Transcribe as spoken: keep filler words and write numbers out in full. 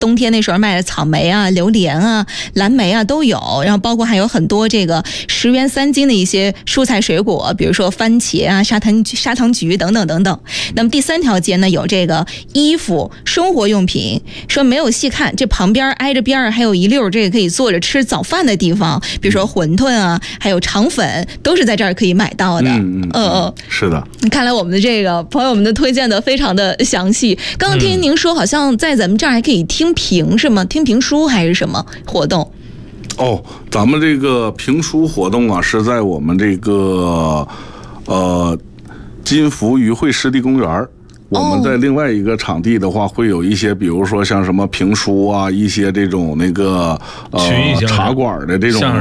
冬天那时候卖的草莓啊、榴莲啊、蓝莓啊都有，然后包括还有很多这个十元三斤的一些蔬菜水果，比如说番茄啊、砂糖砂糖橘等等等等。那么第三条街呢，有这个衣服、生活用品，说没有细看，这旁边挨着边儿还有一溜这个可以坐着吃早饭的地方，比如说馄饨啊，还有肠粉，都是在这儿可以买到的。 嗯嗯嗯，是的。 看来我们的这个朋友们的推荐的非常的详细。刚刚听您说，好像在咱们这儿还可以听评是吗？听评书还是什么活动？ 哦，咱们这个评书活动啊，是在我们这个呃金福渔会湿地公园。我们在另外一个场地的话，会有一些，比如说像什么评书啊，一些这种那个呃茶馆的这种